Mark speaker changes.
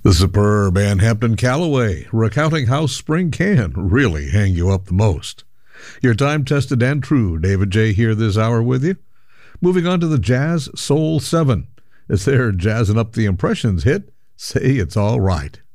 Speaker 1: The superb Ann Hampton Callaway, recounting how spring can really hang you up the most. Your time-tested and true David J. here this hour with you. Moving on to the Jazz Soul 7. As they're jazzing up the Impressions hit, Say It's All Right.